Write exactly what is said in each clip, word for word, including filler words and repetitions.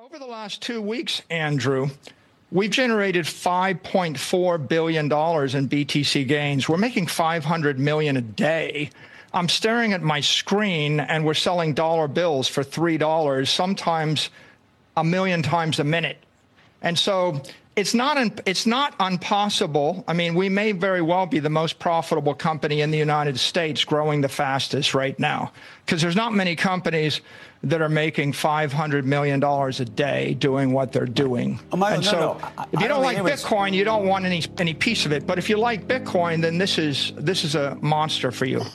Over the last two weeks, Andrew, we've generated five point four billion dollars in B T C gains. We're making five hundred million dollars a day. I'm staring at my screen, and we're selling dollar bills for three dollars, sometimes a million times a minute. And so it's not it's not impossible. I mean, we may very well be the most profitable company in the United States, growing the fastest right now, because there's not many companies that are making five hundred million dollars a day doing what they're doing. Oh, Michael, and no, so no. I, if you I don't, don't like anyways. Bitcoin, you don't want any any piece of it. But if you like Bitcoin, then this is this is a monster for you.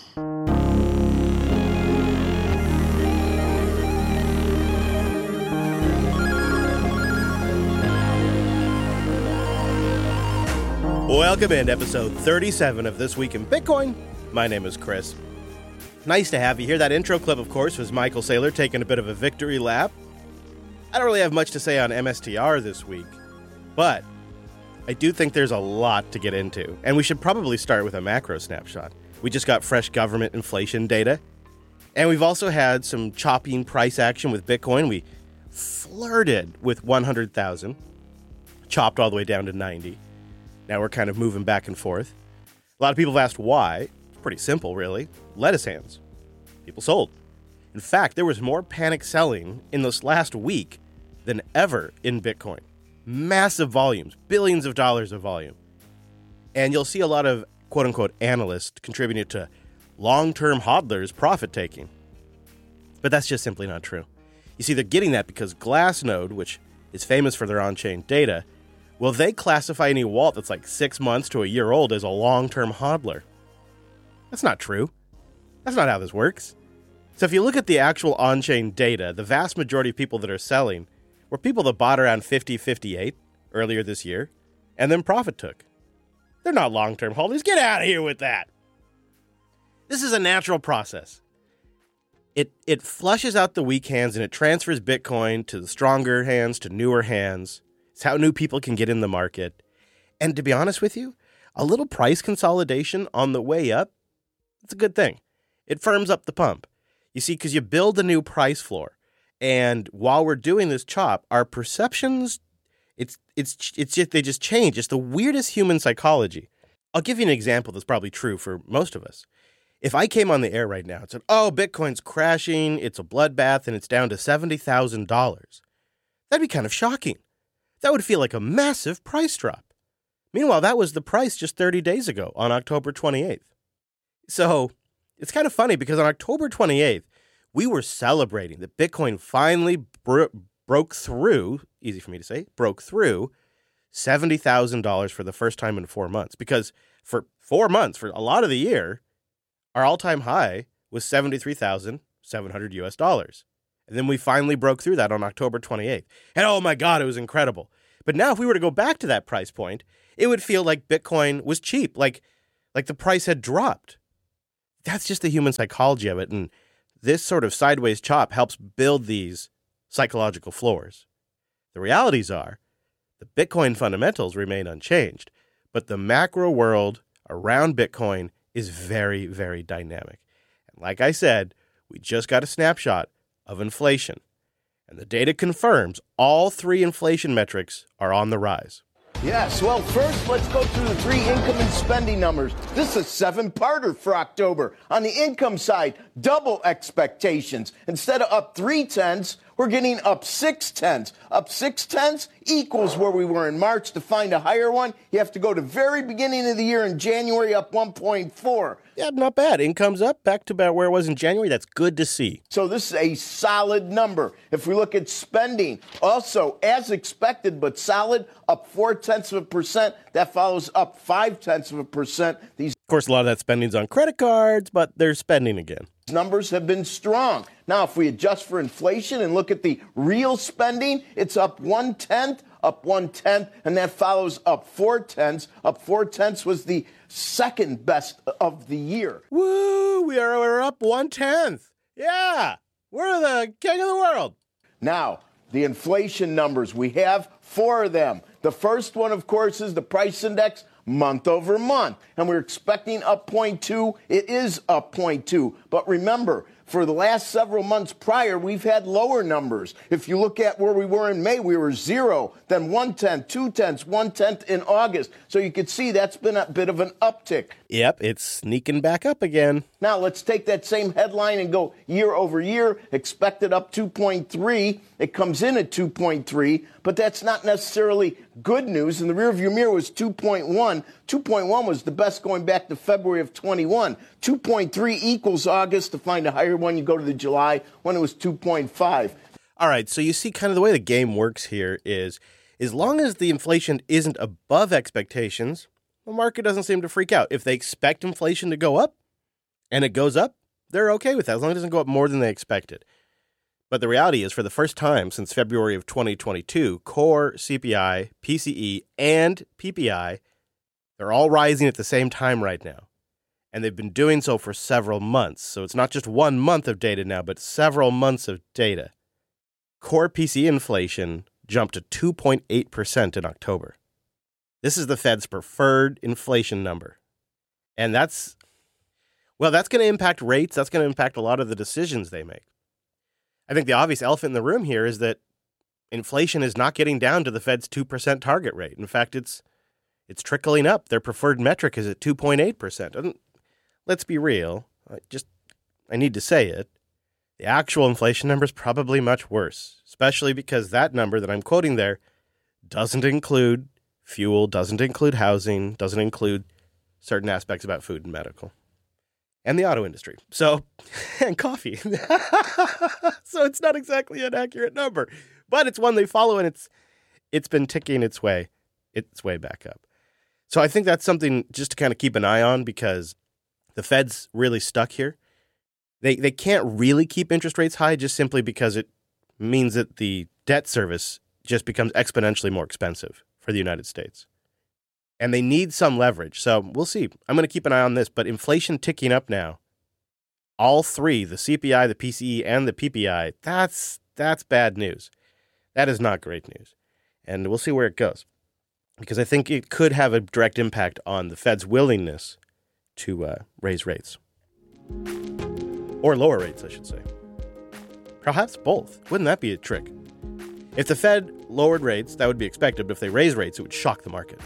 Welcome in to episode thirty-seven of This Week in Bitcoin. My name is Chris. Nice to have you here. That intro clip, of course, was Michael Saylor taking a bit of a victory lap. I don't really have much to say on M S T R this week, but I do think there's a lot to get into, and we should probably start with a macro snapshot. We just got fresh government inflation data, and we've also had some chopping price action with Bitcoin. We flirted with one hundred thousand, chopped all the way down to ninety. Now we're kind of moving back and forth. A lot of people have asked why. It's pretty simple, really. Lettuce hands. People sold. In fact, there was more panic selling in this last week than ever in Bitcoin. Massive volumes, billions of dollars of volume. And you'll see a lot of quote-unquote analysts contributing to long-term hodlers profit-taking. But that's just simply not true. You see, they're getting that because Glassnode, which is famous for their on-chain data, well, they classify any wallet that's like six months to a year old as a long-term hodler. That's not true. That's not how this works. So if you look at the actual on-chain data, the vast majority of people that are selling were people that bought around fifty fifty-eight earlier this year and then profit took. They're not long-term holders. Get out of here with that. This is a natural process. It it flushes out the weak hands and it transfers Bitcoin to the stronger hands, to newer hands. It's how new people can get in the market. And to be honest with you, a little price consolidation on the way up, it's a good thing. It firms up the pump. You see, because you build a new price floor. And while we're doing this chop, our perceptions, it's it's it's just they just change. It's the weirdest human psychology. I'll give you an example that's probably true for most of us. If I came on the air right now and said, oh, Bitcoin's crashing, it's a bloodbath, and it's down to seventy thousand dollars, that'd be kind of shocking. That would feel like a massive price drop. Meanwhile, that was the price just thirty days ago on October twenty-eighth. So it's kind of funny because on October twenty-eighth, we were celebrating that Bitcoin finally bro- broke through, easy for me to say, broke through seventy thousand dollars for the first time in four months. Because for four months, for a lot of the year, our all-time high was seventy-three thousand seven hundred U S dollars. And then we finally broke through that on October twenty-eighth. And oh my God, it was incredible. But now if we were to go back to that price point, it would feel like Bitcoin was cheap, like, like the price had dropped. That's just the human psychology of it. And this sort of sideways chop helps build these psychological floors. The realities are the Bitcoin fundamentals remain unchanged, but the macro world around Bitcoin is very, very dynamic. And like I said, we just got a snapshot of inflation. And the data confirms all three inflation metrics are on the rise. Yes, well, first, let's go through the three income and spending numbers. This is a seven-parter for October. On the income side, double expectations. Instead of up three tenths, we're getting up six tenths. Up six tenths equals where we were in March. To find a higher one, you have to go to very beginning of the year in January, up one point four. Yeah, not bad. Income's up back to about where it was in January. That's good to see. So this is a solid number. If we look at spending, also as expected but solid, up four tenths of a percent. That follows up five tenths of a percent. These, of course, a lot of that spending's on credit cards, but they're spending again. Numbers have been strong. Now, if we adjust for inflation and look at the real spending, it's up one tenth, up one tenth, and that follows up four tenths. Up four tenths was the second best of the year. Woo! We are we're up one tenth. Yeah, we're the king of the world. Now, the inflation numbers, we have four of them. The first one, of course, is the price index month over month. And we're expecting up zero point two. It is up zero point two. But remember, For the last several months prior, we've had lower numbers. If you look at where we were in May, we were zero, then one-tenth, two-tenths, one-tenth in August. So you could see that's been a bit of an uptick. Yep, it's sneaking back up again. Now, let's take that same headline and go year over year, expected up two point three. It comes in at two point three, but that's not necessarily good news. In the rearview mirror was two point one. two point one was the best going back to February of twenty-one. two point three equals August. To find a higher one, you go to the July when it was two point five. All right, so you see kind of the way the game works here is as long as the inflation isn't above expectations, the market doesn't seem to freak out. If they expect inflation to go up and it goes up, they're okay with that as long as it doesn't go up more than they expected. But the reality is, for the first time since February of twenty twenty-two, core C P I, P C E, and P P I, they're all rising at the same time right now. And they've been doing so for several months. So it's not just one month of data now, but several months of data. Core P C E inflation jumped to two point eight percent in October. This is the Fed's preferred inflation number. And that's, well, that's going to impact rates. That's going to impact a lot of the decisions they make. I think the obvious elephant in the room here is that inflation is not getting down to the Fed's two percent target rate. In fact, it's it's trickling up. Their preferred metric is at two point eight percent. And let's be real. I just I need to say it. The actual inflation number is probably much worse, especially because that number that I'm quoting there doesn't include fuel, doesn't include housing, doesn't include certain aspects about food and medical. And the auto industry. So, and coffee. So it's not exactly an accurate number, but it's one they follow, and it's it's been ticking its way, its way back up. So I think that's something just to kind of keep an eye on because the Fed's really stuck here. They they can't really keep interest rates high just simply because it means that the debt service just becomes exponentially more expensive for the United States. And they need some leverage. So we'll see. I'm going to keep an eye on this. But inflation ticking up now, all three, the C P I, the P C E, and the P P I, that's that's bad news. That is not great news. And we'll see where it goes. Because I think it could have a direct impact on the Fed's willingness to uh, raise rates. Or lower rates, I should say. Perhaps both. Wouldn't that be a trick? If the Fed lowered rates, that would be expected. But if they raise rates, it would shock the market.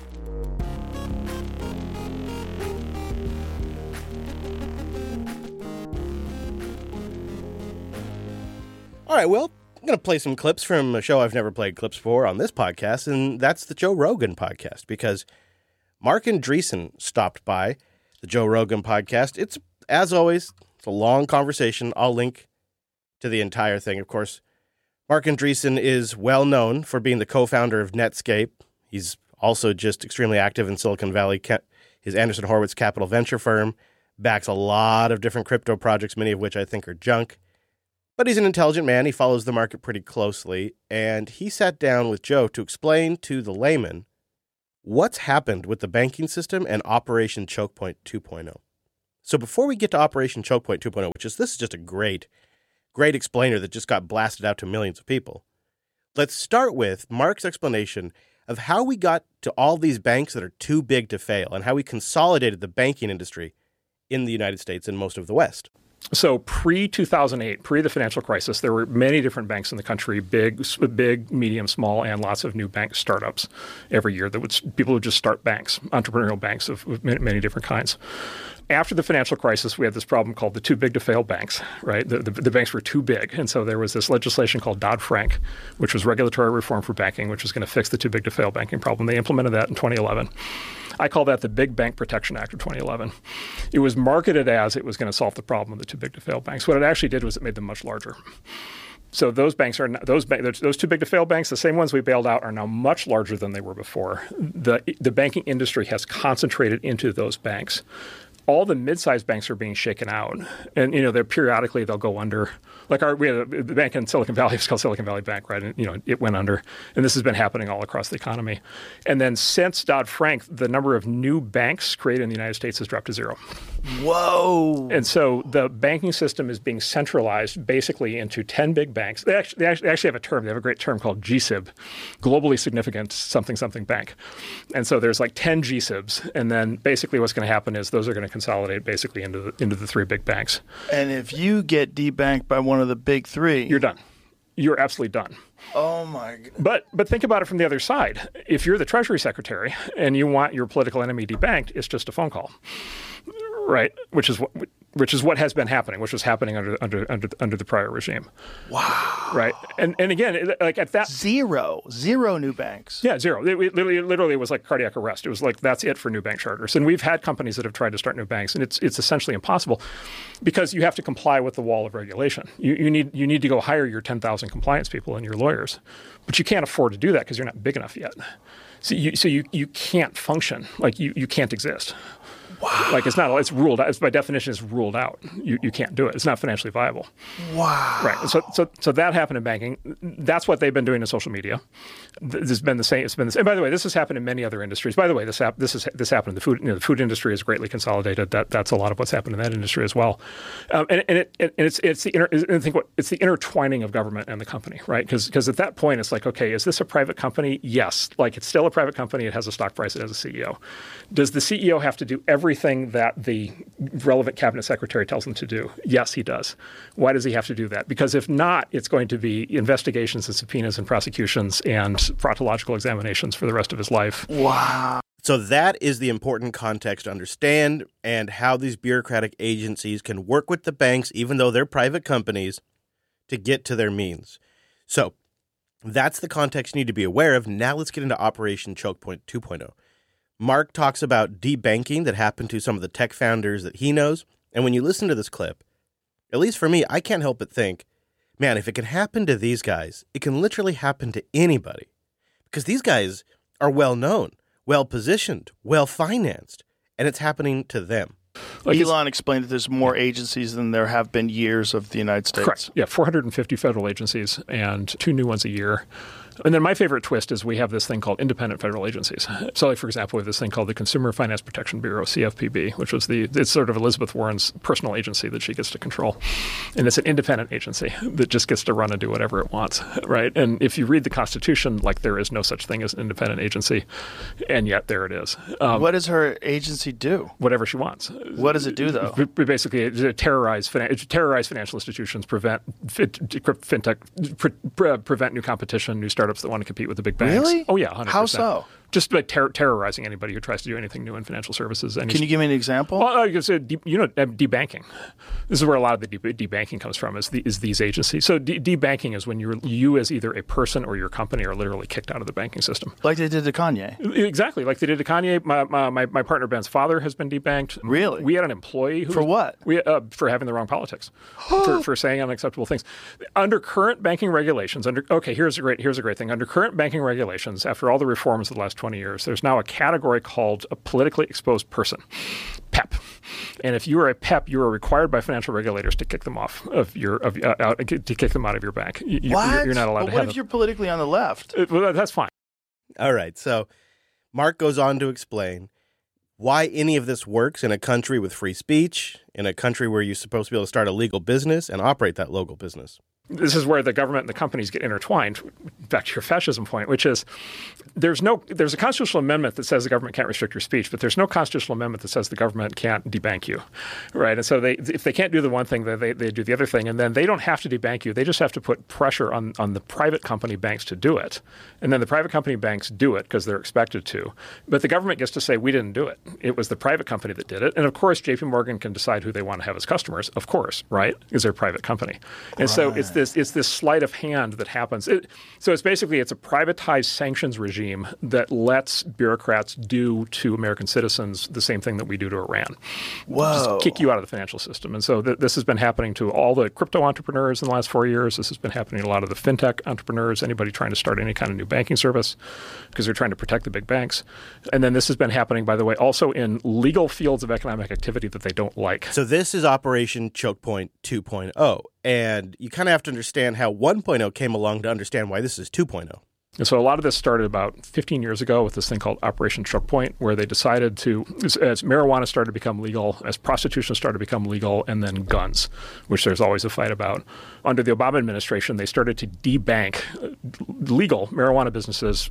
All right, well, I'm going to play some clips from a show I've never played clips for on this podcast, and that's the Joe Rogan podcast, because Marc Andreessen stopped by the Joe Rogan podcast. It's, as always, it's a long conversation. I'll link to the entire thing. Of course, Marc Andreessen is well known for being the co-founder of Netscape. He's also just extremely active in Silicon Valley. His Andreessen Horowitz Capital venture firm backs a lot of different crypto projects, many of which I think are junk. But he's an intelligent man. He follows the market pretty closely. And he sat down with Joe to explain to the layman what's happened with the banking system and Operation Choke Point two point oh. So before we get to Operation Choke Point two point oh, which is this is just a great, great explainer that just got blasted out to millions of people, let's start with Mark's explanation of how we got to all these banks that are too big to fail and how we consolidated the banking industry in the United States and most of the West. So pre two thousand eight, pre the financial crisis, there were many different banks in the country, big, big, medium, small, and lots of new bank startups every year. That would people would just start banks, entrepreneurial banks of, of many, many different kinds. After the financial crisis, we had this problem called the too big to fail banks, right? The, the, the banks were too big. And so there was this legislation called Dodd-Frank, which was regulatory reform for banking, which was going to fix the too big to fail banking problem. They implemented that in twenty eleven. I call that the Big Bank Protection Act of twenty eleven. It was marketed as it was going to solve the problem of the too big to fail banks. What it actually did was it made them much larger. So those banks are those those too big to fail banks, the same ones we bailed out, are now much larger than they were before. The the banking industry has concentrated into those banks. All the mid-sized banks are being shaken out, and you know they're periodically they'll go under. Like our we had a the bank in Silicon Valley, it's called Silicon Valley Bank, right? And you know it went under, and this has been happening all across the economy. And then since Dodd-Frank, the number of new banks created in the United States has dropped to zero. Whoa! And so the banking system is being centralized basically into ten big banks. They actually, they actually have a term. They have a great term called G S I B, globally significant something something bank. And so there's like ten G S I Bs, and then basically what's going to happen is those are going to consolidate basically into the, into the three big banks. And if you get debanked by one of the big three, you're done. You're absolutely done. Oh my God. But but think about it from the other side. If you're the Treasury Secretary and you want your political enemy debanked, it's just a phone call, right? Which is what which is what has been happening, which was happening under under under under the prior regime. Wow. Right. And and again, it, like at that zero zero new banks. Yeah, zero. It, it literally literally it was like cardiac arrest. It was like that's it for new bank charters. And we've had companies that have tried to start new banks, and it's it's essentially impossible because you have to comply with the wall of regulation. You you need you need to go hire your ten thousand compliance people and your lawyers, but you can't afford to do that because you're not big enough yet. So you so you you can't function. Like you you can't exist. Wow. Like it's not, it's ruled out. It's by definition, it's ruled out. You you can't do it. It's not financially viable. Wow. Right. So so so that happened in banking. That's what they've been doing in social media. This has been the same. It's been the same. And by the way, this has happened in many other industries. By the way, this hap- this is this happened in the food. You know, the food industry is greatly consolidated. That that's a lot of what's happened in that industry as well. Um, and and it and it's it's the inter, I think what it's the intertwining of government and the company, right? Because because at that point it's like, okay, is this a private company? Yes. Like it's still a private company. It has a stock price. It has a C E O. Does the C E O have to do everything that the relevant cabinet secretary tells him to do? Yes, he does. Why does he have to do that? Because if not, it's going to be investigations and subpoenas and prosecutions and proctological examinations for the rest of his life. Wow. So that is the important context to understand, and how these bureaucratic agencies can work with the banks, even though they're private companies, to get to their means. So that's the context you need to be aware of. Now let's get into Operation Choke Point two point oh. Mark talks about debanking that happened to some of the tech founders that he knows. And when you listen to this clip, at least for me, I can't help but think, man, if it can happen to these guys, it can literally happen to anybody. Because these guys are well-known, well-positioned, well-financed, and it's happening to them. Like Elon explained that there's more agencies than there have been years of the United States. Correct. Yeah, four hundred fifty federal agencies and two new ones a year. And then my favorite twist is we have this thing called independent federal agencies. So like, for example, we have this thing called the Consumer Finance Protection Bureau, C F P B, which was the, it's sort of Elizabeth Warren's personal agency that she gets to control. And it's an independent agency that just gets to run and do whatever it wants, right? And if you read the Constitution, like there is no such thing as an independent agency, and yet there it is. Um, what does her agency do? Whatever she wants. What does it do, though? Basically, it terrorize, it terrorize financial institutions, prevent fintech, pre, pre, prevent new competition, new startups that want to compete with the big banks. Really? Oh, yeah, one hundred percent. How so? Just like ter- terrorizing anybody who tries to do anything new in financial services. And Can you give me an example? Well, I guess, uh, de- you know, uh, debanking. This is where a lot of the de- debanking comes from, is, the, is these agencies. So de- debanking is when you're, you as either a person or your company are literally kicked out of the banking system. Like they did to Kanye. Exactly, like they did to Kanye. My, my, my partner Ben's father has been debanked. Really? We had an employee who For was, what? We uh, for having the wrong politics, for, for saying unacceptable things. Under current banking regulations, under okay, here's a great here's a great thing. Under current banking regulations, after all the reforms of the last twenty years, there's now a category called a politically exposed person, P E P. And if you are a P E P, you are required by financial regulators to kick them off of your of uh, out, to kick them out of your bank. You, what? You're, you're not allowed but to what have if it. you're politically on the left? Uh, well, that's fine. All right, so Mark goes on to explain why any of this works in a country with free speech, in a country where you're supposed to be able to start a legal business and operate that local business. This is where the government and the companies get intertwined, back to your fascism point, which is there's no there's a constitutional amendment that says the government can't restrict your speech, but there's no constitutional amendment that says the government can't debank you, right? And so they if they can't do the one thing, they they do the other thing, and then they don't have to debank you. They just have to put pressure on on the private company banks to do it, and then the private company banks do it because they're expected to. But the government gets to say we didn't do it. It was the private company that did it, and of course J P Morgan can decide who they want to have as customers, of course, right? Because they're a private company, and right. so it's this it's this sleight of hand that happens. It, so it's basically it's a privatized sanctions regime that lets bureaucrats do to American citizens the same thing that we do to Iran. Whoa. Just kick you out of the financial system. And so th- this has been happening to all the crypto entrepreneurs in the last four years. This has been happening to a lot of the fintech entrepreneurs, anybody trying to start any kind of new banking service because they're trying to protect the big banks. And then this has been happening, by the way, also in legal fields of economic activity that they don't like. So this is Operation Choke Point two point oh. And you kind of have to understand how one point oh came along to understand why this is two point oh. And so a lot of this started about fifteen years ago with this thing called Operation Choke Point, where they decided to, as, as marijuana started to become legal, as prostitution started to become legal, and then guns, which there's always a fight about. Under the Obama administration, they started to debank legal marijuana businesses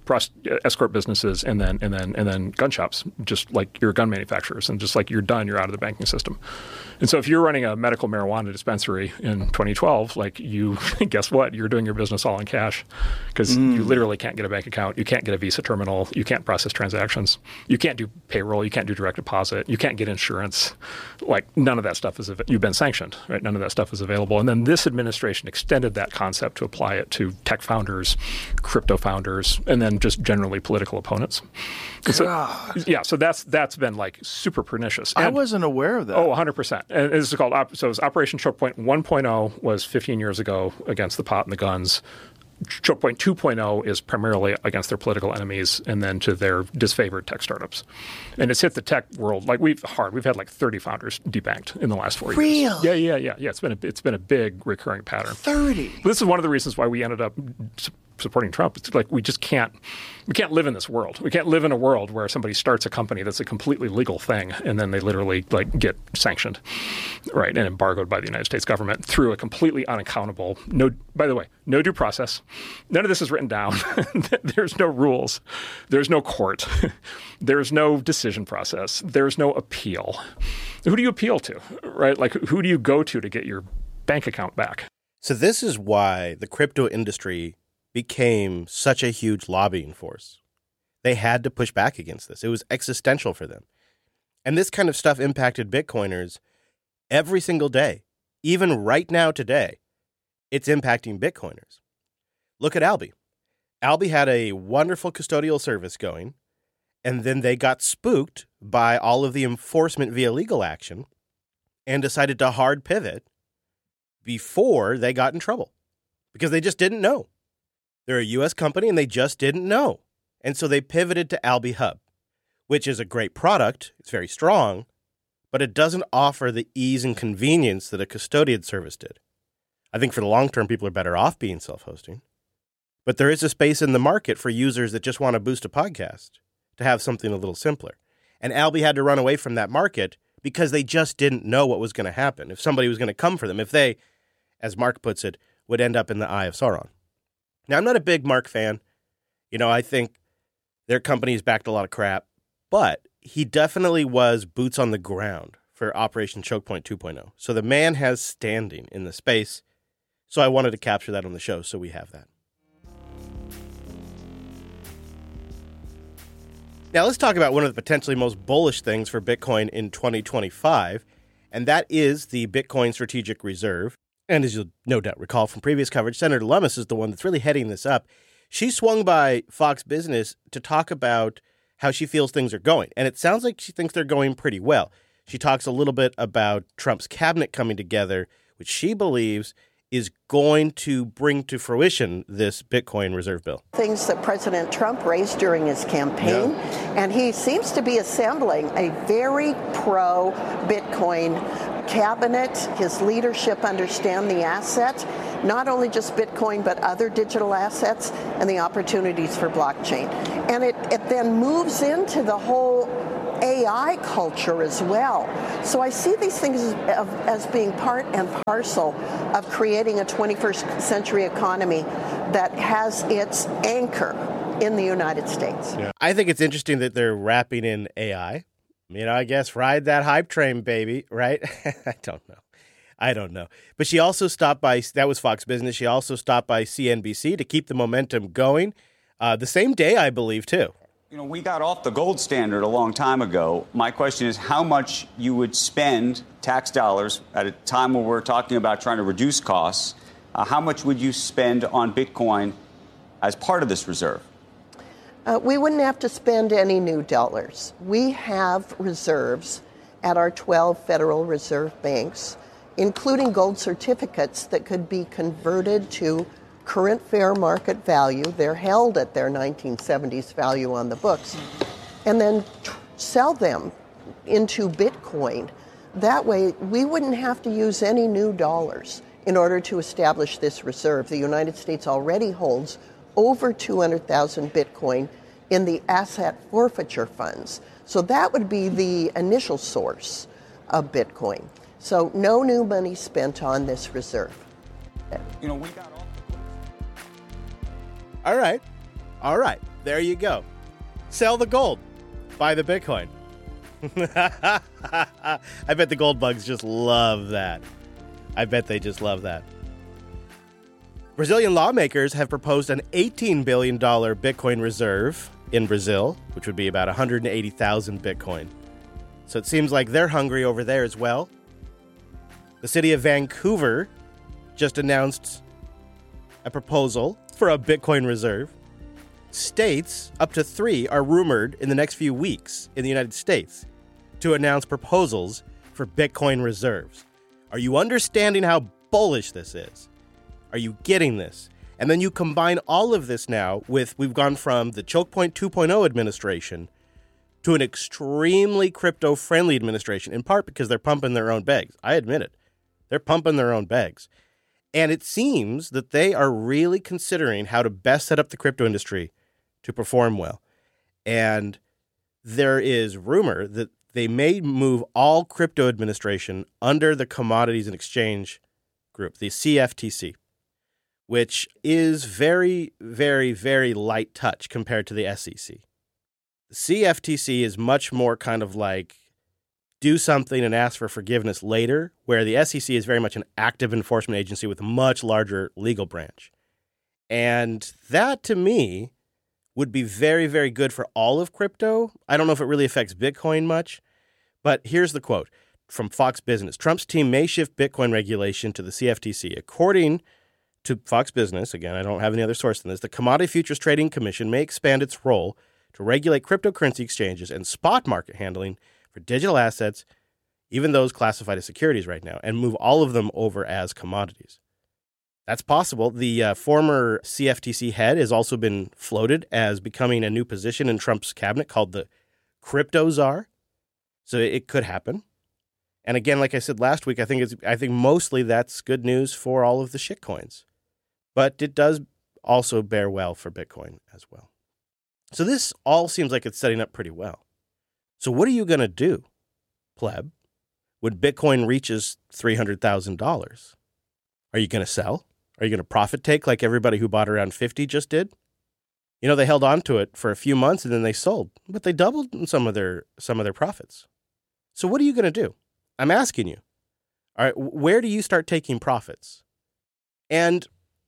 prost- escort businesses, and then and then and then gun shops, just like your gun manufacturers, and just like you're done, you're out of the banking system. And so if you're running a medical marijuana dispensary in twenty twelve, like you, guess what? You're doing your business all in cash because mm. you literally can't get a bank account, you can't get a Visa terminal, you can't process transactions, you can't do payroll, you can't do direct deposit, you can't get insurance. Like none of that stuff is av- you've been sanctioned, right? None of that stuff is available. And then this administration extended that concept to apply it to tech founders, crypto founders, and then just generally political opponents. So, yeah, so that's that's been like super pernicious. And, I wasn't aware of that. Oh, one hundred percent. And this is called, op- so it was Operation Choke Point one point oh was fifteen years ago against the pot and the guns. Choke Point two point oh is primarily against their political enemies and then to their disfavored tech startups. And it's hit the tech world like we've hard. We've had like thirty founders debanked in the last four Really? years. Yeah, yeah, yeah, yeah. It's been a it's been a big recurring pattern. thirty. But this is one of the reasons why we ended up supporting Trump. It's like we just can't we can't live in this world. We can't live in a world where somebody starts a company that's a completely legal thing and then they literally like get sanctioned, right, and embargoed by the United States government through a completely unaccountable, no, by the way, no due process. None of this is written down. There's no rules. There's no court. There's no decision process. There's no appeal. Who do you appeal to, right? Like who do you go to to get your bank account back? So this is why the crypto industry became such a huge lobbying force. They had to push back against this. It was existential for them. And this kind of stuff impacted Bitcoiners every single day. Even right now today, it's impacting Bitcoiners. Look at Alby. Alby had a wonderful custodial service going, and then they got spooked by all of the enforcement via legal action and decided to hard pivot before they got in trouble because they just didn't know. They're a U S company and they just didn't know. And so they pivoted to Alby Hub, which is a great product. It's very strong, but it doesn't offer the ease and convenience that a custodian service did. I think for the long term, people are better off being self-hosting. But there is a space in the market for users that just want to boost a podcast to have something a little simpler. And Alby had to run away from that market because they just didn't know what was going to happen. If somebody was going to come for them, if they, as Mark puts it, would end up in the eye of Sauron. Now, I'm not a big Mark fan. You know, I think their company's backed a lot of crap, but he definitely was boots on the ground for Operation Choke Point two point oh. So the man has standing in the space. So I wanted to capture that on the show, so we have that. Now, let's talk about one of the potentially most bullish things for Bitcoin in twenty twenty-five, and that is the Bitcoin Strategic Reserve. And as you'll no doubt recall from previous coverage, Senator Lummis is the one that's really heading this up. She swung by Fox Business to talk about how she feels things are going. And it sounds like she thinks they're going pretty well. She talks a little bit about Trump's cabinet coming together, which she believes is going to bring to fruition this Bitcoin reserve bill. Things that President Trump raised during his campaign, yeah. And he seems to be assembling a very pro-Bitcoin cabinet. His leadership understand the assets, not only just Bitcoin, but other digital assets and the opportunities for blockchain. And it, it then moves into the whole A I culture as well. So I see these things as, as being part and parcel of creating a twenty-first century economy that has its anchor in the United States. Yeah. I think it's interesting that they're wrapping in A I. You know, I guess ride that hype train, baby, right? I don't know. I don't know. But she also stopped by, that was Fox Business, she also stopped by C N B C to keep the momentum going. Uh, the same day, I believe, too. You know, we got off the gold standard a long time ago. My question is how much you would spend tax dollars at a time where we're talking about trying to reduce costs. Uh, how much would you spend on Bitcoin as part of this reserve? Uh, we wouldn't have to spend any new dollars. We have reserves at our twelve Federal Reserve banks, including gold certificates that could be converted to current fair market value. They're held at their nineteen seventies value on the books, and then t- sell them into Bitcoin. That way, we wouldn't have to use any new dollars in order to establish this reserve. The United States already holds over two hundred thousand Bitcoin in the asset forfeiture funds. So that would be the initial source of Bitcoin. So no new money spent on this reserve. You know, we got all... All right. All right. There you go. Sell the gold. Buy the Bitcoin. I bet the gold bugs just love that. I bet they just love that. Brazilian lawmakers have proposed an eighteen billion dollars Bitcoin reserve in Brazil, which would be about one hundred eighty thousand Bitcoin. So it seems like they're hungry over there as well. The city of Vancouver just announced a proposal for a Bitcoin reserve. States, up to three, are rumored in the next few weeks in the United States to announce proposals for Bitcoin reserves. Are you understanding how bullish this is? Are you getting this? And then you combine all of this now with, we've gone from the Choke Point two point oh administration to an extremely crypto-friendly administration, in part because they're pumping their own bags. I admit it. They're pumping their own bags. And it seems that they are really considering how to best set up the crypto industry to perform well. And there is rumor that they may move all crypto administration under the Commodities and Exchange Group, the C F T C, which is very, very, very light touch compared to the S E C. The C F T C is much more kind of like do something and ask for forgiveness later, where the S E C is very much an active enforcement agency with a much larger legal branch. And that, to me, would be very, very good for all of crypto. I don't know if it really affects Bitcoin much, but here's the quote from Fox Business. Trump's team may shift Bitcoin regulation to the C F T C. According to Fox Business, again, I don't have any other source than this, the Commodity Futures Trading Commission may expand its role to regulate cryptocurrency exchanges and spot market handling for digital assets, even those classified as securities right now, and move all of them over as commodities. That's possible. The uh, former C F T C head has also been floated as becoming a new position in Trump's cabinet called the Crypto Czar. So it could happen. And again, like I said last week, I think it's I think mostly that's good news for all of the shitcoins. But it does also bear well for Bitcoin as well. So this all seems like it's setting up pretty well. So what are you going to do, pleb, when Bitcoin reaches three hundred thousand dollars? Are you going to sell? Are you going to profit take like everybody who bought around fifty just did? You know, they held on to it for a few months and then they sold, but they doubled some of their some of their profits. So what are you going to do? I'm asking you. All right, where do you start taking profits? And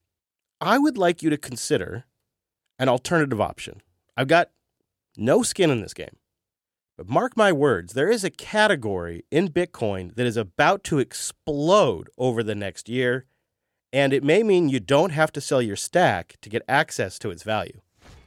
I would like you to consider an alternative option. I've got no skin in this game. But mark my words, there is a category in Bitcoin that is about to explode over the next year, and it may mean you don't have to sell your stack to get access to its value.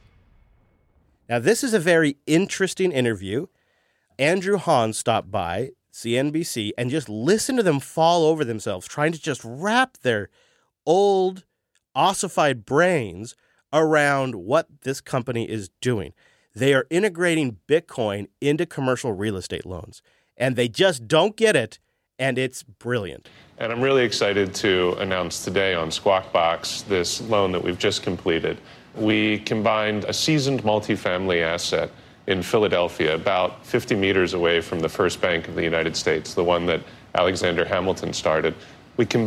Now, this is a very interesting interview. Andrew Hahn stopped by C N B C and just listened to them fall over themselves, trying to just wrap their old, ossified brains around what this company is doing. They are integrating Bitcoin into commercial real estate loans, and they just don't get it, and it's brilliant. And I'm really excited to announce today on Squawk Box this loan that we've just completed. We combined a seasoned multifamily asset in Philadelphia, about fifty meters away from the First Bank of the United States, the one that Alexander Hamilton started. We